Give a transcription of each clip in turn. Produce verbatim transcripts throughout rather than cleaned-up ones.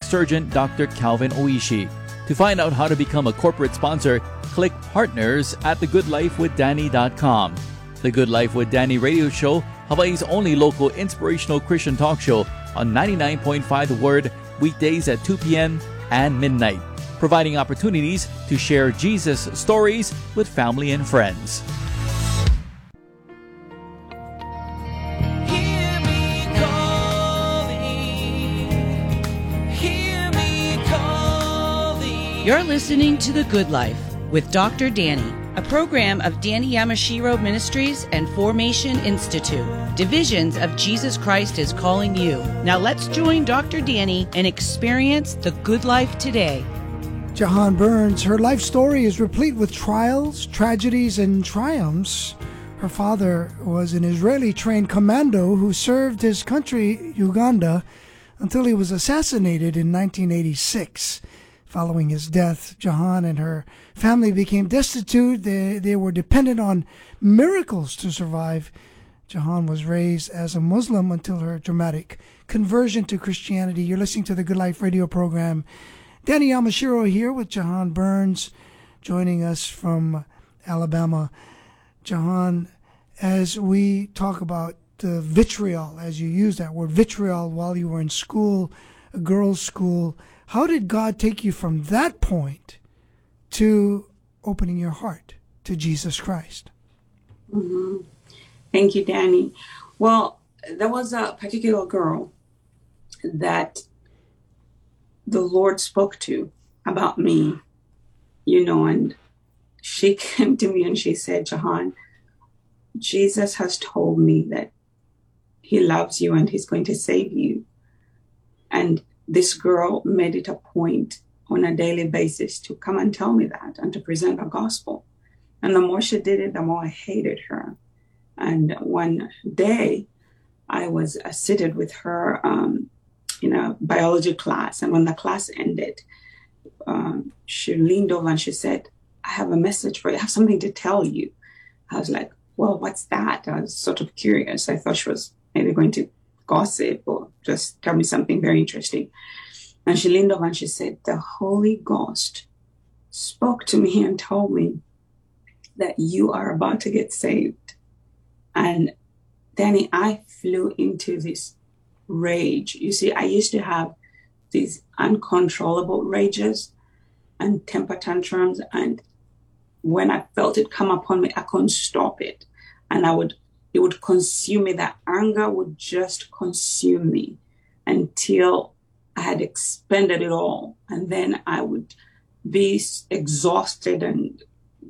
Surgeon Doctor Calvin Oishi. To find out how to become a corporate sponsor, click Partners at the good life with danny dot com. The Good Life with Danny radio show, Hawaii's only local inspirational Christian talk show on ninety-nine point five The Word, weekdays at two p.m. and midnight, providing opportunities to share Jesus stories with family and friends. You're listening to The Good Life with Doctor Danny, a program of Danny Yamashiro Ministries and Formation Institute, divisions of Jesus Christ is Calling You. Now let's join Doctor Danny and experience the good life today. Jahan Burns, her life story is replete with trials, tragedies, and triumphs. Her father was an Israeli-trained commando who served his country, Uganda, until he was assassinated in nineteen eighty-six. Following his death, Jahan and her family became destitute. They, they were dependent on miracles to survive. Jahan was raised as a Muslim until her dramatic conversion to Christianity. You're listening to the Good Life radio program. Danny Yamashiro here with Jahan Burns, joining us from Alabama. Jahan, as we talk about the vitriol, as you use that word, vitriol, while you were in school, a girls' school, how did God take you from that point to opening your heart to Jesus Christ? Mm-hmm. Thank you, Danny. Well, there was a particular girl that the Lord spoke to about me, you know, and she came to me and she said, Jahan, Jesus has told me that he loves you and he's going to save you. And this girl made it a point on a daily basis to come and tell me that and to present the gospel. And the more she did it, the more I hated her. And one day I was uh, seated with her um, in a biology class. And when the class ended, um, she leaned over and she said, I have a message for you. I have something to tell you. I was like, well, what's that? I was sort of curious. I thought she was maybe going to gossip or just tell me something very interesting. And she leaned over and she said, the Holy Ghost spoke to me and told me that you are about to get saved. And Danny, I flew into this rage. You see, I used to have these uncontrollable rages and temper tantrums. And when I felt it come upon me, I couldn't stop it. And I would It would consume me. That anger would just consume me until I had expended it all. And then I would be exhausted and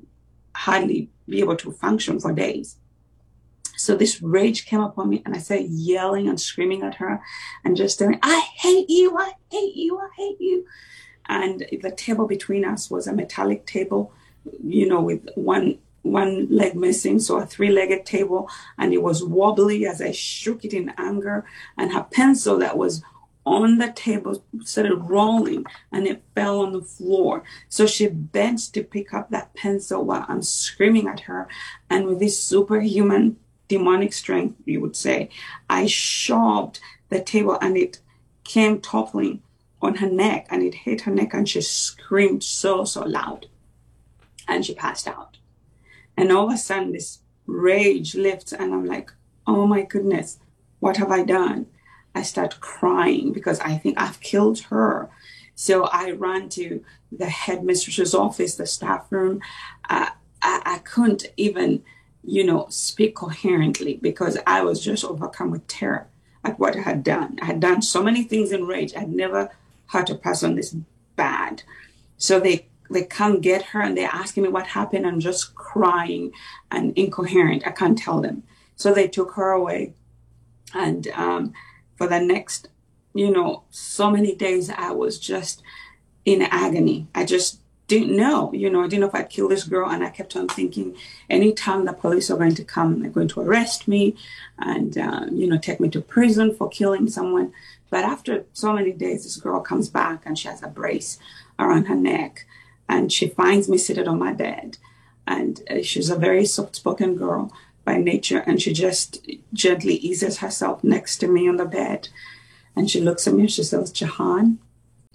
hardly be able to function for days. So this rage came upon me and I started yelling and screaming at her and just saying, I hate you, I hate you, I hate you. And the table between us was a metallic table, you know, with one one leg missing, so a three-legged table, and it was wobbly as I shook it in anger, and her pencil that was on the table started rolling and it fell on the floor. So she bent to pick up that pencil while I'm screaming at her, and with this superhuman demonic strength, you would say, I shoved the table and it came toppling on her neck and it hit her neck and she screamed so, so loud and she passed out. And all of a sudden, this rage lifts, and I'm like, oh my goodness, what have I done? I start crying because I think I've killed her. So I ran to the headmistress's office, the staff room. Uh, I, I couldn't even, you know, speak coherently because I was just overcome with terror at what I had done. I had done so many things in rage. I'd never hurt a person this bad. So they They come get her and they're asking me what happened. I'm just crying and incoherent. I can't tell them. So they took her away. And um, for the next, you know, so many days, I was just in agony. I just didn't know, you know, I didn't know if I'd kill this girl. And I kept on thinking, anytime the police are going to come, they're going to arrest me and, uh, you know, take me to prison for killing someone. But after so many days, this girl comes back and she has a brace around her neck. And she finds me seated on my bed. And she's a very soft-spoken girl by nature. And she just gently eases herself next to me on the bed. And she looks at me and she says, Jahan,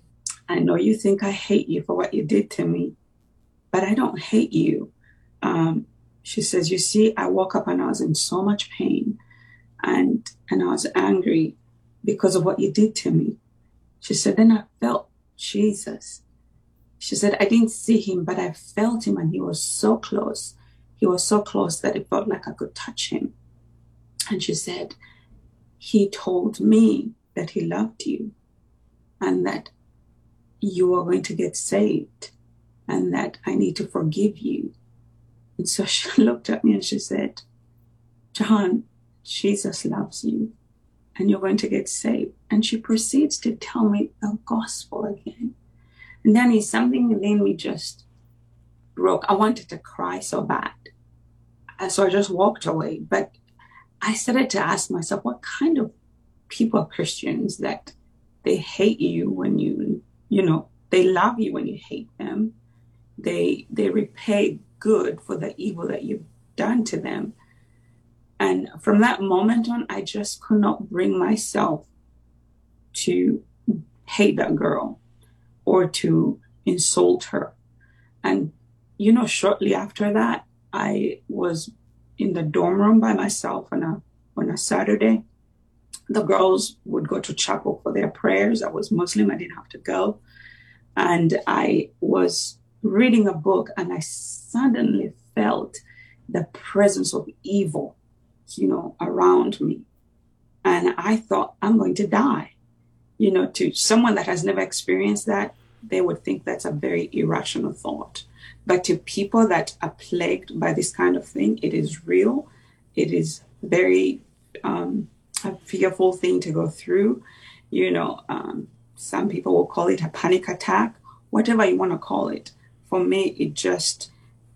I know you think I hate you for what you did to me, but I don't hate you. Um, she says, you see, I woke up and I was in so much pain, and and I was angry because of what you did to me. She said, then I felt Jesus. She said, I didn't see him, but I felt him, and he was so close. He was so close that it felt like I could touch him. And she said, he told me that he loved you and that you are going to get saved and that I need to forgive you. And so she looked at me and she said, John, Jesus loves you and you're going to get saved. And she proceeds to tell me the gospel again. And then something within me just broke. I wanted to cry so bad. So I just walked away. But I started to ask myself, what kind of people are Christians that they hate you when you, you know, they love you when you hate them. They they repay good for the evil that you've done to them. And from that moment on, I just could not bring myself to hate that girl or to insult her. And, you know, shortly after that, I was in the dorm room by myself on a, on a Saturday. The girls would go to chapel for their prayers. I was Muslim. I didn't have to go. And I was reading a book and I suddenly felt the presence of evil, you know, around me. And I thought, I'm going to die. You know, to someone that has never experienced that, they would think that's a very irrational thought. But to people that are plagued by this kind of thing, it is real. It is very um, a fearful thing to go through. You know, um, some people will call it a panic attack, whatever you want to call it. For me, it just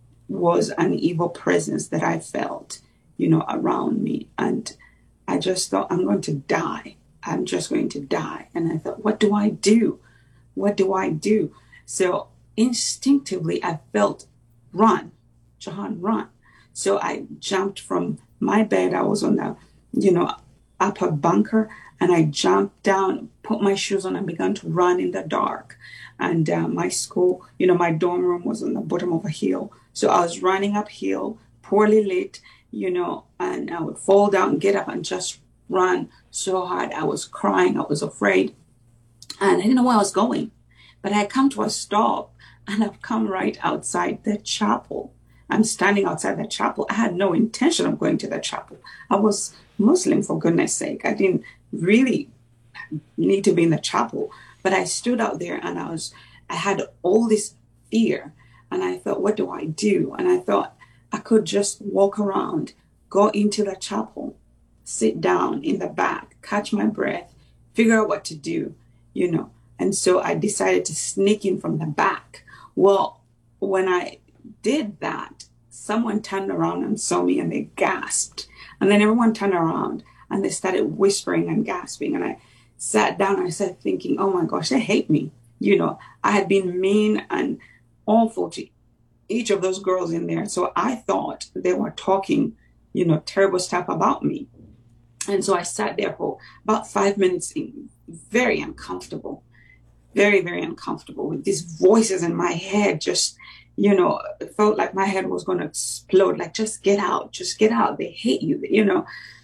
was an evil presence that I felt, you know, around me. And I just thought, I'm going to die. I'm just going to die. And I thought, what do I do? What do I do? So instinctively, I felt, run, Jahan, run. So I jumped from my bed. I was on the, you know, upper bunker, and I jumped down, put my shoes on, and began to run in the dark. And uh, my school, you know, my dorm room was on the bottom of a hill. So I was running uphill, poorly lit, you know, and I would fall down, get up, and just run so hard. I was crying. I was afraid. And I didn't know where I was going. But I had come to a stop, and I've come right outside the chapel. I'm standing outside the chapel. I had no intention of going to the chapel. I was Muslim, for goodness sake. I didn't really need to be in the chapel. But I stood out there, and I was, I had all this fear. And I thought, what do I do? And I thought I could just walk around, go into the chapel, sit down in the back, catch my breath, figure out what to do, you know. And so I decided to sneak in from the back. Well, when I did that, someone turned around and saw me, and they gasped. And then everyone turned around and they started whispering and gasping. And I sat down and I started thinking, oh my gosh, they hate me. You know, I had been mean and awful to each of those girls in there. So I thought they were talking, you know, terrible stuff about me. And so I sat there for about five minutes, very uncomfortable, very, very uncomfortable with these voices in my head. Just, you know, it felt like my head was going to explode. Like, just get out, just get out. They hate you, you know.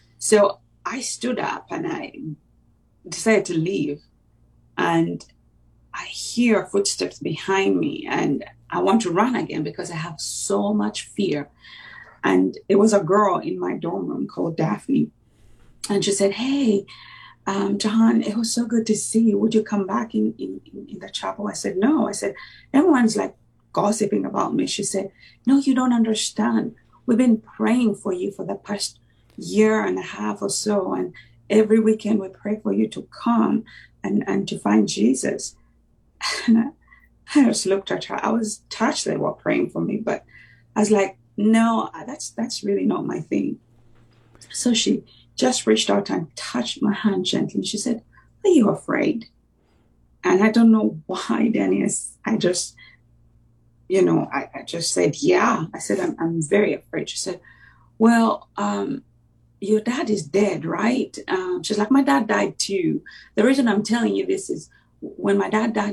So I stood up and I decided to leave. And I hear footsteps behind me, and I want to run again because I have so much fear. And it was a girl in my dorm room called Daphne. And she said, hey, um, Jahan, it was so good to see you. Would you come back in, in, in the chapel? I said, no. I said, everyone's like gossiping about me. She said, no, you don't understand. We've been praying for you for the past year and a half or so. And every weekend we pray for you to come and, and to find Jesus. And I, I just looked at her. I was touched they were praying for me, but I was like, no, that's that's really not my thing. So she just reached out and touched my hand gently. She said, are you afraid? And I don't know why, Danny. I just, you know, I, I just said, yeah. I said, I'm, I'm very afraid. She said, well, um, your dad is dead, right? Um, she's like, my dad died too. The reason I'm telling you this is when my dad died,